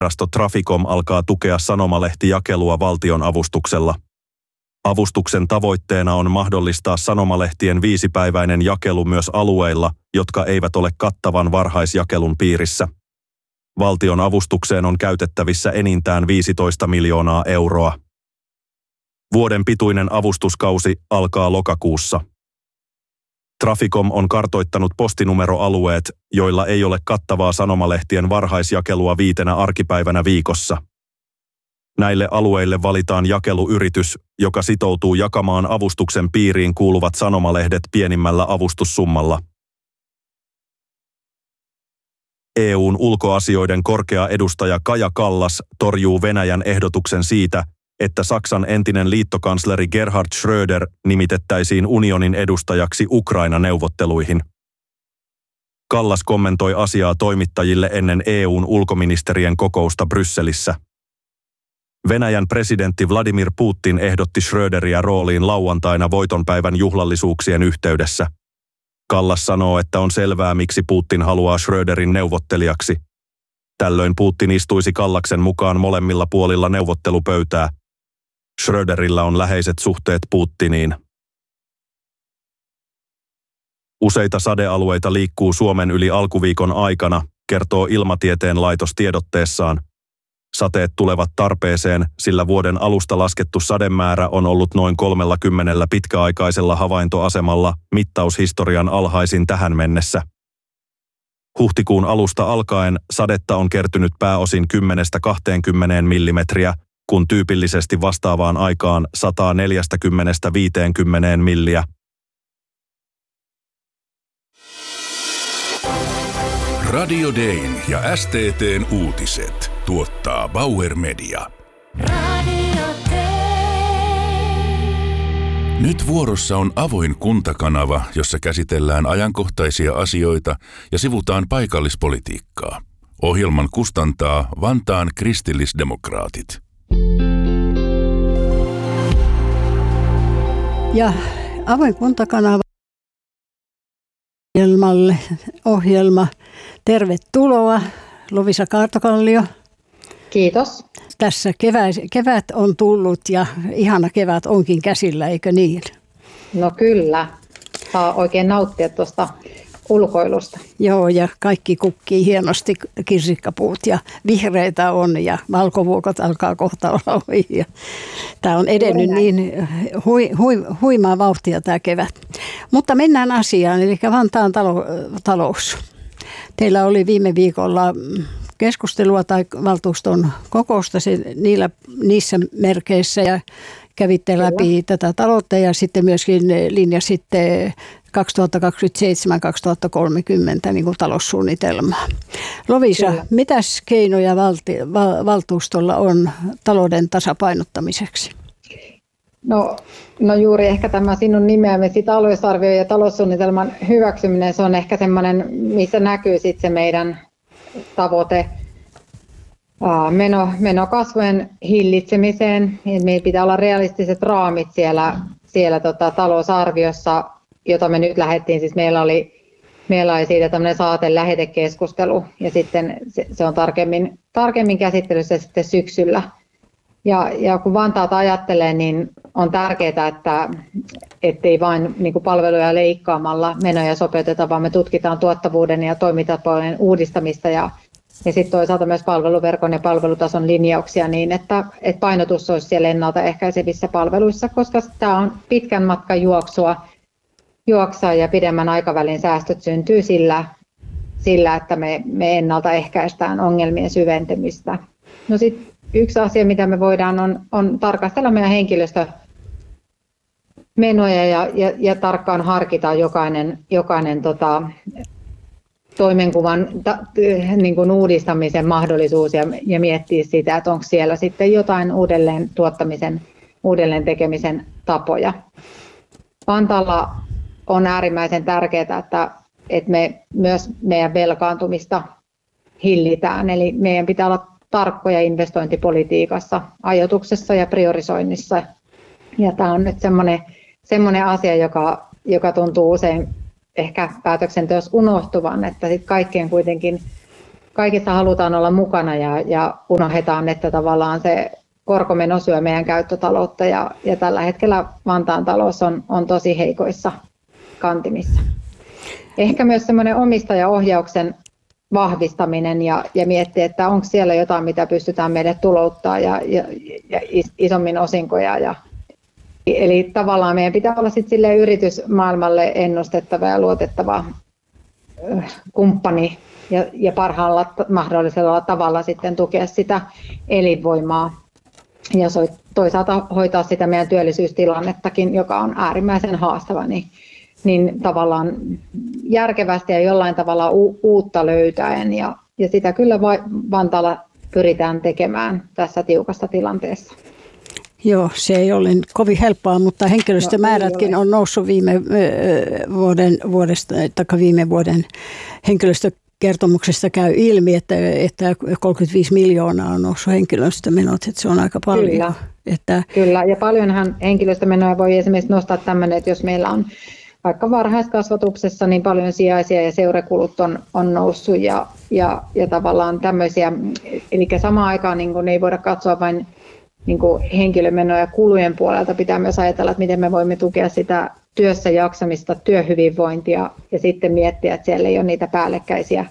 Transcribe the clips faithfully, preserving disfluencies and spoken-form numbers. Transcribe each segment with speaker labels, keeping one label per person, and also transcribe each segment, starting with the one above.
Speaker 1: Virasto Traficom alkaa tukea sanomalehtijakelua valtion avustuksella. Avustuksen tavoitteena on mahdollistaa sanomalehtien viisipäiväinen jakelu myös alueilla, jotka eivät ole kattavan varhaisjakelun piirissä. Valtion avustukseen on käytettävissä enintään viisitoista miljoonaa euroa. Vuoden pituinen avustuskausi alkaa lokakuussa. Traficom on kartoittanut postinumeroalueet, joilla ei ole kattavaa sanomalehtien varhaisjakelua viitenä arkipäivänä viikossa. Näille alueille valitaan jakeluyritys, joka sitoutuu jakamaan avustuksen piiriin kuuluvat sanomalehdet pienimmällä avustussummalla. E U:n ulkoasioiden korkea edustaja Kaja Kallas torjuu Venäjän ehdotuksen siitä, että Saksan entinen liittokansleri Gerhard Schröder nimitettäisiin unionin edustajaksi Ukraina-neuvotteluihin. Kallas kommentoi asiaa toimittajille ennen E U:n ulkoministerien kokousta Brysselissä. Venäjän presidentti Vladimir Putin ehdotti Schröderiä rooliin lauantaina voitonpäivän juhlallisuuksien yhteydessä. Kallas sanoo, että on selvää, miksi Putin haluaa Schröderin neuvottelijaksi. Tällöin Putin istuisi Kallaksen mukaan molemmilla puolilla neuvottelupöytää. Schröderillä on läheiset suhteet Putiniin. Useita sadealueita liikkuu Suomen yli alkuviikon aikana, kertoo Ilmatieteen laitos tiedotteessaan. Sateet tulevat tarpeeseen, sillä vuoden alusta laskettu sademäärä on ollut noin kolmellakymmenellä pitkäaikaisella havaintoasemalla, mittaushistorian alhaisin tähän mennessä. Huhtikuun alusta alkaen sadetta on kertynyt pääosin kymmenestä kahteenkymmeneen millimetriä, kun tyypillisesti vastaavaan aikaan sata neljäkymmentä viisikymmentä milliä.
Speaker 2: Radio Dayn ja S T T:n uutiset tuottaa Bauer Media. Radio Dayn. Nyt vuorossa on avoin kuntakanava, jossa käsitellään ajankohtaisia asioita ja sivutaan paikallispolitiikkaa. Ohjelman kustantaa Vantaan kristillisdemokraatit.
Speaker 3: Ja avoin kuntakanava ohjelmalle ohjelma. Tervetuloa, Lovisa Kaartokallio.
Speaker 4: Kiitos.
Speaker 3: Tässä kevät, kevät on tullut ja ihana kevät onkin käsillä, eikö niin?
Speaker 4: No kyllä. Saa oikein nauttia tuosta ulkoilusta.
Speaker 3: Joo, ja kaikki kukkii hienosti, kirsikkapuut ja vihreitä on ja valkovuokot alkaa kohta olla ohi. Ja tämä on edennyt niin hui, hui, huimaa vauhtia tämä kevät. Mutta mennään asiaan, eli Vantaan talo, talous. Teillä oli viime viikolla keskustelua tai valtuuston kokousta niillä, niissä merkeissä ja kävitte läpi Kyllä. tätä taloutta ja sitten myöskin linjasitte kaksituhattakaksikymmentäseitsemän kaksituhattakolmekymmentä niin kuin taloussuunnitelmaa. Lovisa, Kyllä. mitäs keinoja valti, val, valtuustolla on talouden tasapainottamiseksi?
Speaker 4: No, no juuri ehkä tämä sinun nimeämesi talousarvio ja taloussuunnitelman hyväksyminen, se on ehkä semmoinen, missä näkyy sitten se meidän tavoite meno, menokasvojen hillitsemiseen. Meillä pitää olla realistiset raamit siellä, siellä tota, talousarviossa, jota me nyt lähdettiin. Siis meillä oli, meillä oli siitä tämmöinen saate lähetekeskustelu ja sitten se, se on tarkemmin, tarkemmin käsittelyssä sitten syksyllä. Ja, ja kun Vantaata ajattelee, niin on tärkeää, että ettei vain niin kuin palveluja leikkaamalla menoja sopeuteta, vaan me tutkitaan tuottavuuden ja toimintatapojen uudistamista ja, ja sitten toisaalta myös palveluverkon ja palvelutason linjauksia niin, että, että painotus olisi siellä ennaltaehkäisevissä palveluissa, koska tämä on pitkän matkan juoksua, juoksua ja pidemmän aikavälin säästöt syntyy sillä, sillä että me, me ennaltaehkäistään ongelmien syventymistä. No sit yksi asia, mitä me voidaan, on, on tarkastella meidän henkilöstömenoja ja, ja, ja tarkkaan harkita jokainen, jokainen tota, toimenkuvan ta, niin kuin uudistamisen mahdollisuus ja, ja miettiä sitä, että onko siellä sitten jotain uudelleen tuottamisen, uudelleen tekemisen tapoja. Vantaalla on äärimmäisen tärkeää, että, että me myös meidän velkaantumista hillitään, eli meidän pitää olla tarkkoja investointipolitiikassa, ajoituksessa ja priorisoinnissa. Ja tämä on nyt semmoinen, semmoinen asia, joka, joka tuntuu usein ehkä päätöksenteossa unohtuvan, että sit kaikkien kuitenkin kaikissa halutaan olla mukana ja, ja unohdetaan, että tavallaan se korkomeno syö meidän käyttötaloutta ja, ja tällä hetkellä Vantaan talous on, on tosi heikoissa kantimissa. Ehkä myös semmoinen omistajaohjauksen vahvistaminen ja, ja miettiä, että onko siellä jotain, mitä pystytään meille tulouttaa ja, ja, ja isommin osinkoja. Ja, eli tavallaan meidän pitää olla sitten silleen yritysmaailmalle ennustettava ja luotettava kumppani ja, ja parhaalla mahdollisella tavalla sitten tukea sitä elinvoimaa ja toisaalta hoitaa sitä meidän työllisyystilannettakin, joka on äärimmäisen haastava, niin, niin tavallaan järkevästi ja jollain tavalla u- uutta löytäen ja, ja sitä kyllä va- Vantaalla pyritään tekemään tässä tiukassa tilanteessa.
Speaker 3: Joo, se ei ole kovin helppoa, mutta henkilöstömäärätkin no, on noussut viime vuoden, vuodesta, tai viime vuoden henkilöstökertomuksesta käy ilmi, että, että kolmekymmentäviisi miljoonaa on noussut henkilöstömenot, että se on aika paljon.
Speaker 4: Kyllä,
Speaker 3: että...
Speaker 4: Kyllä. Ja paljonhan henkilöstömenoja voi esimerkiksi nostaa tämmöinen, että jos meillä on vaikka varhaiskasvatuksessa niin paljon sijaisia ja seurakulut on, on noussut ja, ja, ja tavallaan tämmöisiä, eli samaan aikaan niin kun ei voida katsoa vain niin kuin henkilömenoja kulujen puolelta, pitää myös ajatella, että miten me voimme tukea sitä työssä jaksamista, työhyvinvointia ja sitten miettiä, että siellä ei ole niitä päällekkäisiä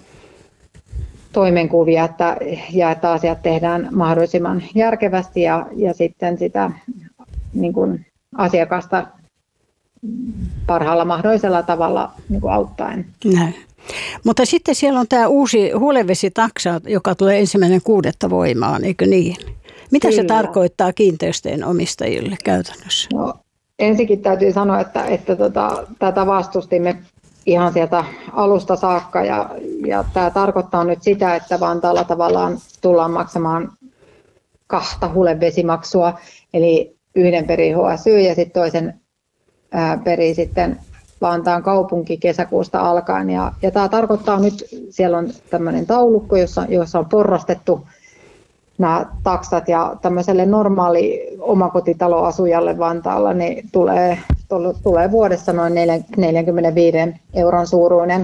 Speaker 4: toimenkuvia että, ja että asiat tehdään mahdollisimman järkevästi ja, ja sitten sitä niin kuin asiakasta parhaalla mahdollisella tavalla niin kuin auttaen.
Speaker 3: Näin. Mutta sitten siellä on tämä uusi hulevesitaksa, joka tulee ensimmäinen kuudetta voimaan, eikö niin? Mitä Kyllä. se tarkoittaa kiinteistöjen omistajille käytännössä?
Speaker 4: No, ensinnäkin täytyy sanoa, että, että tota, tätä vastustimme ihan sieltä alusta saakka. Ja, ja tämä tarkoittaa nyt sitä, että Vantaalla tavallaan tullaan maksamaan kahta hulevesimaksua. Eli yhden perii H S Y ja sitten toisen ää, perii sitten Vantaan kaupunki kesäkuusta alkaen. Ja, ja tämä tarkoittaa nyt, siellä on tämmöinen taulukko, jossa, jossa on porrastettu nämä taksat ja tämmöiselle normaali omakotitaloasujalle Vantaalla niin tulee, tulee vuodessa noin neljäkymmentäviisi euron suuruinen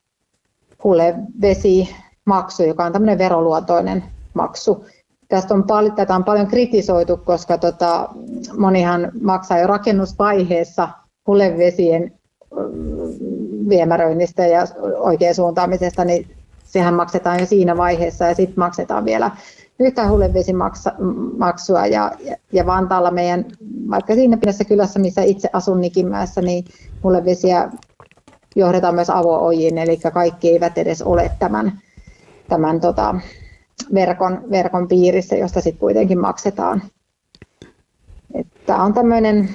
Speaker 4: hulevesimaksu, joka on tämmöinen veroluontoinen maksu. Tästä on paljon, tätä on paljon kritisoitu, koska tota, monihan maksaa jo rakennusvaiheessa hulevesien viemäröinnistä ja oikein suuntaamisesta, niin sehän maksetaan jo siinä vaiheessa ja sitten maksetaan vielä yhtä hulevesimaksua ja, ja, ja Vantaalla meidän, vaikka siinä pienessä kylässä, missä itse asun Nikinmäessä, niin hulevesiä johdetaan myös avo-ojiin, eli kaikki eivät edes ole tämän, tämän tota, verkon, verkon piirissä, josta sitten kuitenkin maksetaan. Tämä on tämmöinen,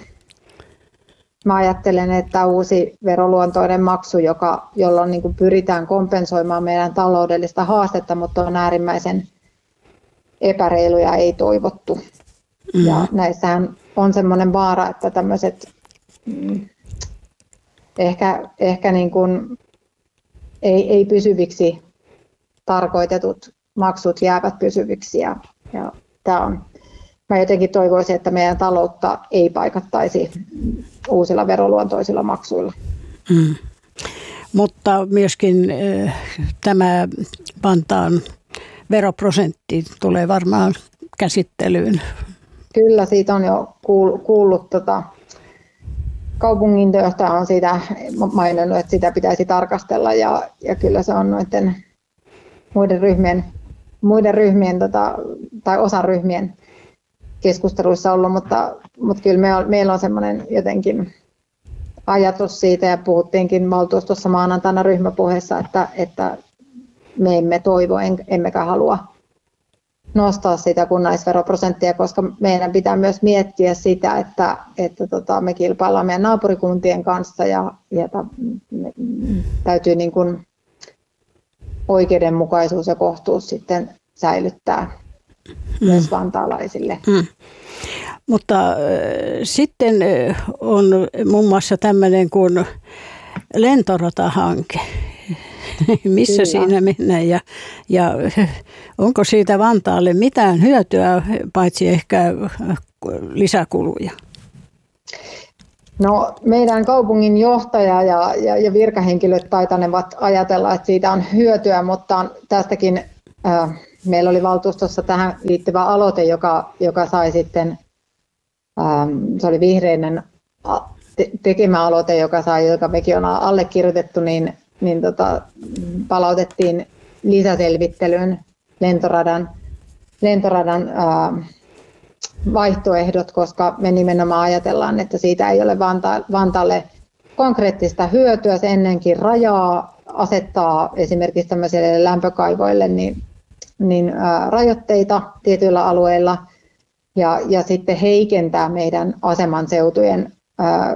Speaker 4: mä ajattelen, että uusi veroluontoinen maksu, joka, jolla niin kuin pyritään kompensoimaan meidän taloudellista haastetta, mutta on äärimmäisen epäreilu ja ei toivottu. Mm. Ja näissähän on semmoinen vaara, että tämmöiset mm, ehkä, ehkä niin kuin ei, ei pysyviksi tarkoitetut maksut jäävät pysyviksi. Ja, ja tää on, mä jotenkin toivoisin, että meidän taloutta ei paikattaisi uusilla veroluontoisilla maksuilla.
Speaker 3: Mm. Mutta myöskin äh, tämä Vantaan veroprosentti tulee varmaan käsittelyyn.
Speaker 4: Kyllä, siitä on jo kuullut. kuullut tota, kaupunginjohtaja on siitä maininnut, että sitä pitäisi tarkastella ja, ja kyllä se on noiden muiden ryhmien, muiden ryhmien tota, tai osan ryhmien keskusteluissa ollut, mutta, mutta kyllä me on, meillä on semmoinen jotenkin ajatus siitä ja puhuttiinkin valtuustossa maanantaina ryhmäpuheessa, että, että me emme toivo emmekä halua nostaa sitä kunnallisveroprosenttia, koska meidän pitää myös miettiä sitä, että, että tota, me kilpaillaan meidän naapurikuntien kanssa ja, ja ta, me, täytyy niin kuin oikeudenmukaisuus ja kohtuus sitten säilyttää mm. myös vantaalaisille.
Speaker 3: Mm. Mutta äh, sitten äh, on muun muassa tämmöinen kuin lentoratahanke. Missä Kyllä. siinä mennään ja, ja onko siitä Vantaalle mitään hyötyä, paitsi ehkä lisäkuluja?
Speaker 4: No, meidän kaupungin johtaja ja, ja, ja virkahenkilöt taitanevat ajatella, että siitä on hyötyä, mutta tästäkin äh, meillä oli valtuustossa tähän liittyvä aloite, joka, joka sai sitten, äh, se oli vihreinen te- tekemä aloite, joka sai, joka mekin on allekirjoitettu, niin, niin tota, palautettiin lisäselvittelyyn lentoradan, lentoradan äh, vaihtoehdot, koska me nimenomaan ajatellaan, että siitä ei ole Vanta- Vantaalle konkreettista hyötyä. Se ennenkin rajaa, asettaa esimerkiksi tämmöisille lämpökaivoille niin, niin, ää, rajoitteita tietyillä alueilla ja, ja sitten heikentää meidän asemanseutujen ää,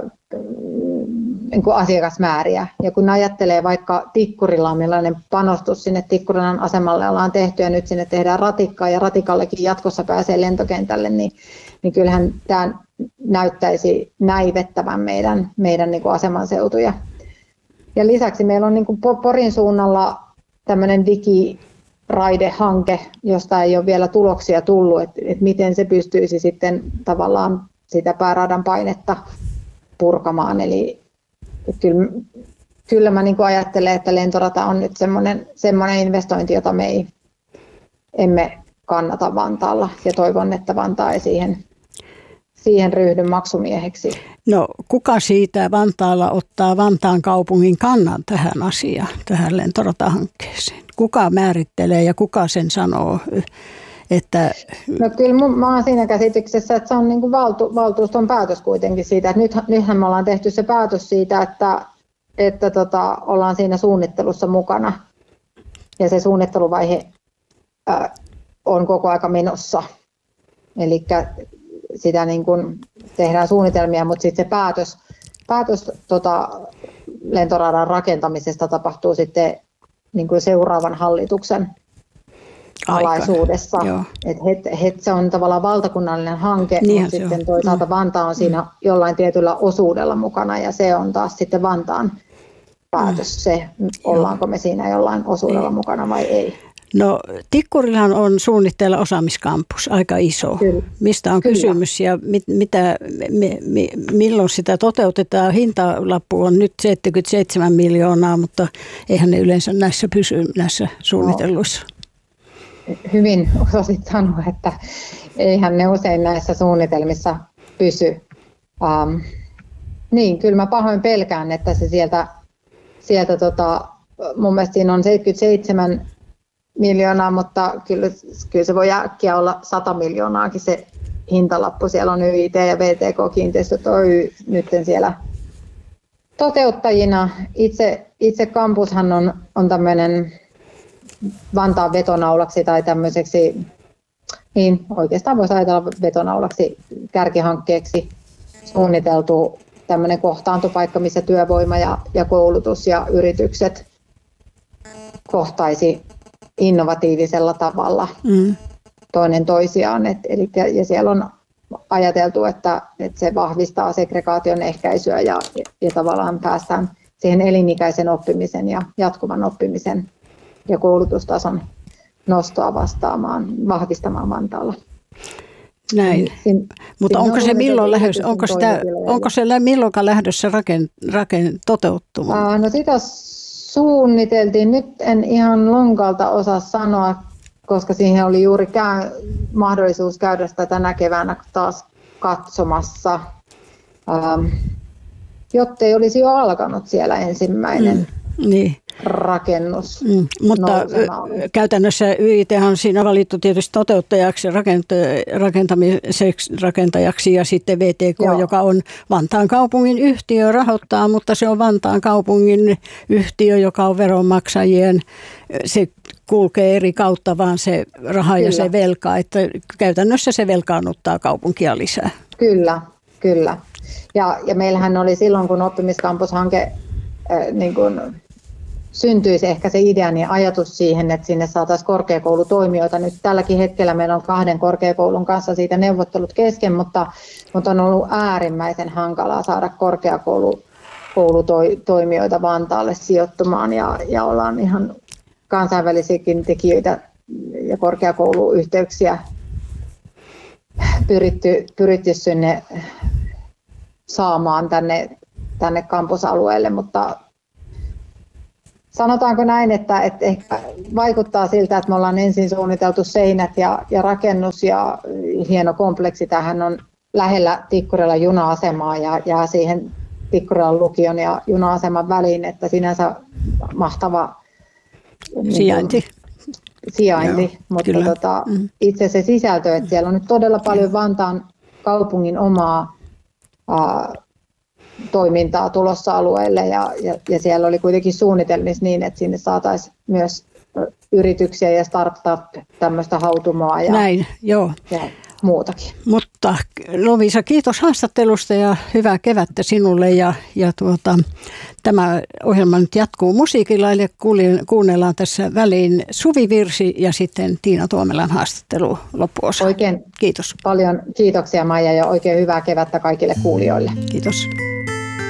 Speaker 4: niin kuin asiakasmääriä. Ja kun ajattelee vaikka Tikkurilla on millainen panostus sinne Tikkurilan asemalle ollaan tehty ja nyt sinne tehdään ratikkaa ja ratikallekin jatkossa pääsee lentokentälle, niin, niin kyllähän tämä näyttäisi näivettävän meidän, meidän niin kuin asemanseutuja. Ja lisäksi meillä on niin kuin Porin suunnalla tämmöinen digiraidehanke, josta ei ole vielä tuloksia tullut, että, että miten se pystyisi sitten tavallaan sitä pääradan painetta purkamaan. Eli Kyllä, kyllä mä niin kuin ajattelen, että lentorata on nyt semmoinen, semmoinen investointi, jota me ei, emme kannata Vantaalla ja toivon, että Vantaa ei siihen, siihen ryhdy maksumieheksi.
Speaker 3: No kuka siitä Vantaalla ottaa Vantaan kaupungin kannan tähän asiaan, tähän lentoratahankkeeseen? Kuka määrittelee ja kuka sen sanoo? Että...
Speaker 4: No kyllä mä oon siinä käsityksessä, että se on niin kuin valtu, valtuuston päätös kuitenkin siitä, että nyt, nythän me ollaan tehty se päätös siitä, että, että tota, ollaan siinä suunnittelussa mukana ja se suunnitteluvaihe ää, on koko aika menossa. Eli sitä niin kuin tehdään suunnitelmia, mutta sitten se päätös, päätös tota, lentoradan rakentamisesta tapahtuu sitten niin kuin seuraavan hallituksen alaisuudessa. Et het, het, se on tavallaan valtakunnallinen hanke, niin mutta sitten on. Toisaalta mm. Vantaa on siinä mm. jollain tietyllä osuudella mukana ja se on taas sitten Vantaan päätös se, mm. ollaanko me siinä jollain osuudella niin. mukana vai ei.
Speaker 3: No Tikkurillahan on suunnitteilla osaamiskampus, aika iso. Kyllä. Mistä on Kyllä. kysymys ja mit, mitä, mi, mi, milloin sitä toteutetaan? Hintalappu on nyt seitsemänkymmentäseitsemän miljoonaa, mutta eihän ne yleensä näissä pysy näissä suunnitelluissa. No.
Speaker 4: Hyvin osasit sanoa, että eihän ne usein näissä suunnitelmissa pysy. Um, niin, kyllä mä pahoin pelkään, että se sieltä, sieltä tota, mun mielestä siinä on seitsemänkymmentäseitsemän miljoonaa, mutta kyllä, kyllä se voi äkkiä olla sata miljoonaakin se hintalappu. Siellä on Y I T ja V T K-kiinteistöt Oy nyt siellä toteuttajina. Itse, itse kampushan on, on tämmöinen Vantaan vetonaulaksi tai tämmöiseksi, niin oikeastaan voisi ajatella vetonaulaksi kärkihankkeeksi suunniteltu tämmöinen kohtaantopaikka, missä työvoima ja, ja koulutus ja yritykset kohtaisi innovatiivisella tavalla mm. toinen toisiaan. Et, eli, ja siellä on ajateltu, että, että se vahvistaa segregaation ehkäisyä ja, ja tavallaan päästään siihen elinikäisen oppimisen ja jatkuvan oppimisen ja koulutustason nostoa vastaamaan, vahvistamaan Vantaalla.
Speaker 3: Näin. Siin, Mutta onko se, milloin lähdössä, onko, sitä, onko se milloinkaan lähdössä raken, raken toteuttamaan?
Speaker 4: Ää, no sitä suunniteltiin. Nyt en ihan lonkalta osaa sanoa, koska siihen oli juuri käy, mahdollisuus käydä sitä tänä keväänä taas katsomassa, ähm, jottei olisi jo alkanut siellä ensimmäinen. Mm. Niin. Rakennus. Mm,
Speaker 3: mutta käytännössä Y I T on siinä valittu tietysti toteuttajaksi, rakentamiseksi, rakentajaksi ja sitten V T K, Joo. joka on Vantaan kaupungin yhtiö, rahoittaa, mutta se on Vantaan kaupungin yhtiö, joka on veronmaksajien, se kulkee eri kautta vaan se raha kyllä. ja se velka, että käytännössä se velkaannuttaa kaupunkia lisää.
Speaker 4: Kyllä, kyllä. Ja, ja meillähän oli silloin, kun oppimiskampushanke äh, niin kuin syntyisi ehkä se idea, niin ajatus siihen, että sinne saataisiin korkeakoulutoimijoita. Nyt tälläkin hetkellä meillä on kahden korkeakoulun kanssa siitä neuvottelut kesken, mutta, mutta on ollut äärimmäisen hankalaa saada korkeakoulutoimijoita Vantaalle sijoittumaan ja, ja ollaan ihan kansainvälisiäkin tekijöitä ja korkeakouluyhteyksiä pyritty, pyritty sinne saamaan tänne, tänne kampusalueelle, mutta sanotaanko näin, että, että ehkä vaikuttaa siltä, että me ollaan ensin suunniteltu seinät ja, ja rakennus ja hieno kompleksi. Tämähän on lähellä Tikkurilan juna-asemaa ja jää siihen Tikkurilan lukion ja juna-aseman väliin, että sinänsä mahtava
Speaker 3: sijainti.
Speaker 4: Niin, sijainti, Joo, mutta tota, mm. itse se sisältö, että siellä on nyt todella paljon Vantaan kaupungin omaa ää, toimintaa tulossa alueelle ja, ja, ja siellä oli kuitenkin suunnitelmissa niin, että sinne saataisiin myös yrityksiä ja startup tämmöistä hautumaa ja,
Speaker 3: Näin, joo.
Speaker 4: ja muutakin.
Speaker 3: Mutta Loviisa, kiitos haastattelusta ja hyvää kevättä sinulle ja, ja tuota, tämä ohjelma nyt jatkuu musiikilla, eli kuunnellaan tässä väliin Suvivirsi ja sitten Tiina Tuomelan haastattelu loppuosa.
Speaker 4: Oikein
Speaker 3: kiitos.
Speaker 4: Paljon kiitoksia Maija ja oikein hyvää kevättä kaikille kuulijoille.
Speaker 3: Kiitos.